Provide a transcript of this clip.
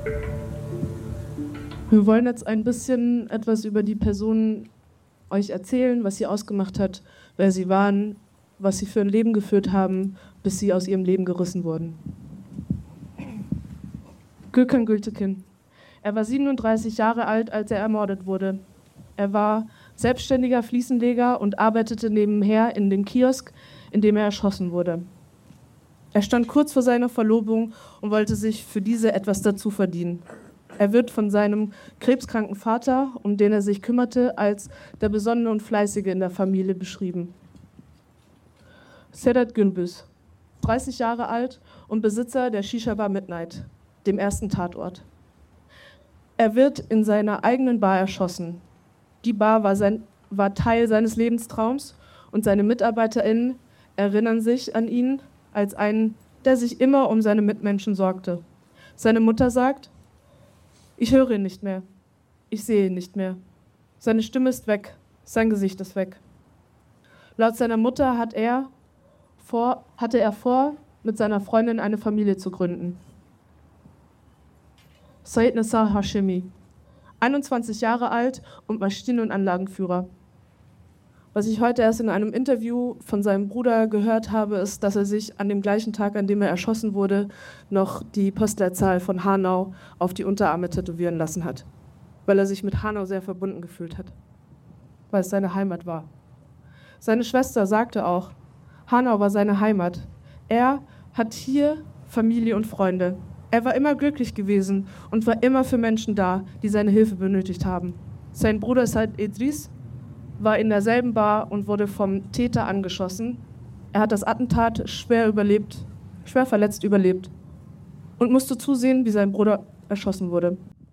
Wir wollen jetzt ein bisschen etwas über die Person euch erzählen, was sie ausgemacht hat, wer sie waren, was sie für ein Leben geführt haben, bis sie aus ihrem Leben gerissen wurden. Gökhan Gültekin. Er war 37 Jahre alt, als er ermordet wurde. Er war selbstständiger Fliesenleger und arbeitete nebenher in dem Kiosk, in dem er erschossen wurde. Er stand kurz vor seiner Verlobung und wollte sich für diese etwas dazu verdienen. Er wird von seinem krebskranken Vater, um den er sich kümmerte, als der Besonnene und Fleißige in der Familie beschrieben. Sedat Gündüz, 30 Jahre alt und Besitzer der Shisha Bar Midnight, dem ersten Tatort. Er wird in seiner eigenen Bar erschossen. Die Bar war Teil seines Lebenstraums und seine MitarbeiterInnen erinnern sich an ihn als einen, der sich immer um seine Mitmenschen sorgte. Seine Mutter sagt: Ich höre ihn nicht mehr. Ich sehe ihn nicht mehr. Seine Stimme ist weg. Sein Gesicht ist weg. Laut seiner Mutter hatte er vor, mit seiner Freundin eine Familie zu gründen. Said Nassar Hashemi, 21 Jahre alt und Maschinen- und Anlagenführer. Was ich heute erst in einem Interview von seinem Bruder gehört habe, ist, dass er sich an dem gleichen Tag, an dem er erschossen wurde, noch die Postleitzahl von Hanau auf die Unterarme tätowieren lassen hat, weil er sich mit Hanau sehr verbunden gefühlt hat, weil es seine Heimat war. Seine Schwester sagte auch, Hanau war seine Heimat. Er hat hier Familie und Freunde. Er war immer glücklich gewesen und war immer für Menschen da, die seine Hilfe benötigt haben. Sein Bruder Said Idris war in derselben Bar und wurde vom Täter angeschossen. Er hat das Attentat schwer verletzt überlebt und musste zusehen, wie sein Bruder erschossen wurde.